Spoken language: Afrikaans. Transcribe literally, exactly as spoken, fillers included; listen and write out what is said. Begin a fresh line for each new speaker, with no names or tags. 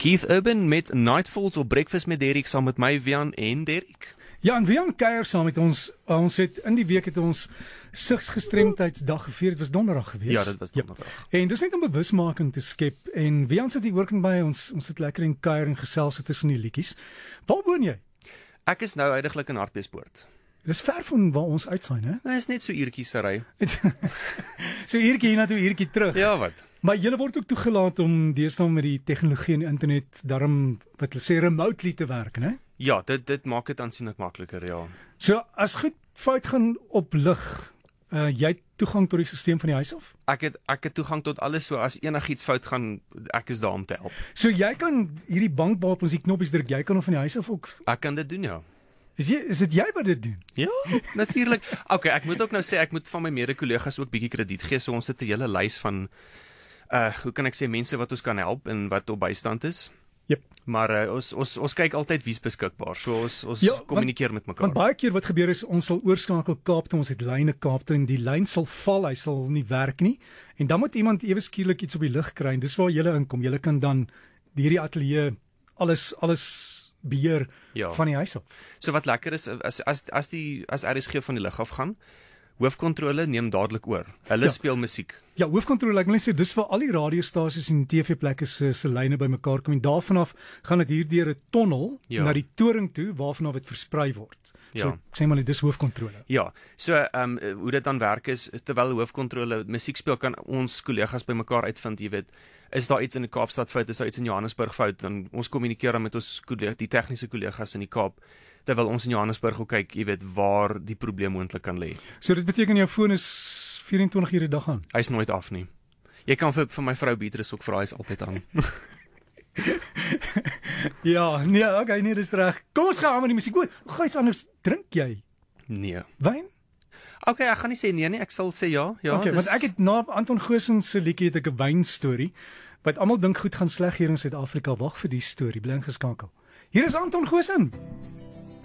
Keith Urban met Nightfalls op Breakfast met Derek saam met my, Wian en Derek.
Ja, en Wian kuier saam met ons. Ons het in die week het ons sigsgestremdheidsdag gevier. Dit was donderdag geweest.
Ja, dit was donderdag.
Ja. En dis net om bewusmaking te skep. En Wian sit hier oorkant by ons. Ons sit lekker in kuier en gesels tussen die liedjies. Waar woon jy?
Ek is nou huidiglik in Hartbeespoort.
Dis ver van waar ons uitsaai, né?
Dit is net so uurtjie se ry.
So uurtjie hier na toe, uurtjie terug.
Ja, wat?
Maar julle word ook toegelaat om deesdae met die tegnologie en internet daarom wat hulle sê remotely te werk, né?
Ja, dit dit maak dit aansienlik makliker, ja.
So as goed fout gaan op lig, uh, jy het toegang tot die stelsel van die huis af?
Ek het ek het toegang tot alles, so as enigiets fout gaan, ek is daar om te help.
So jy kan hierdie bank waarop ons die knoppies druk, jy kan hom van die huis af ook.
Ek kan dit doen, ja.
Is jy is dit jy wat dit doen?
Ja, natuurlik. Okay, ek moet ook nou sê ek moet van my mede-kollegas ook bietjie krediet gee. So ons het 'n hele lys van uh hoe kan ek sê mense wat ons kan help en wat op bystand is.
Jep.
Maar uh, ons ons ons kyk altyd wie's beskikbaar. So ons ons
ja,
kommunikeer met mekaar.
Want baie keer wat gebeur is ons sal oorskakel Kaap toe, ons het lyne Kaap toe en die lyn sal val, hy sal nie werk nie. En dan moet iemand ewe skielik iets op die lig kry en dis waar jy inkom. Jy kan dan hierdie ateljee alles alles beheer ja. van die huis op.
So wat lekker is as as as die as R S G van die lug af gaan, hoofkontrole neem dadelik oor. Hulle ja. speel musiek. Ja,
hoofkontrole, ek wil net sê dis vir al die radiostasies en T V-plekke se se lyne bymekaar kom en daarvan af gaan dit hier deur 'n tonnel ja. na die toring toe waarvan af dit versprei word. So ja. ek sê maar dis hoofkontrole.
Ja. So ehm um, hoe dit dan werk is terwyl hoofkontrole musiek speel kan ons kollegas bymekaar uitvind, jy weet, is daar iets in die Kaapstad fout, is daar iets in Johannesburg fout, dan ons kommunikeer dan met ons die tegniese kollegas in die Kaap terwyl ons in Johannesburg ook kyk, jy weet, waar die probleem moontlik kan lê.
So dit beteken jou foon is vyf-en-twintig ure 'n dag aan.
Hy's nooit af nie. Jy kan vir vir my vrou Beatrice ook vra, hy's altyd aan.
Ja, nee, okay, nee, dis reg. Kom ons gaan aan met die musiek. Gooi iets anders. Drink jy?
Nee.
Wyn?
Okay, ek gaan nie sê nee nie, ek sal sê ja. Ja,
okay, dis... want ek het na Anton Goosen se liedjie het ek 'n wynstorie wat almal dink goed gaan sleg hier in Suid-Afrika. Wag vir die storie, bly ingeskakel. Hier is Anton Goosen.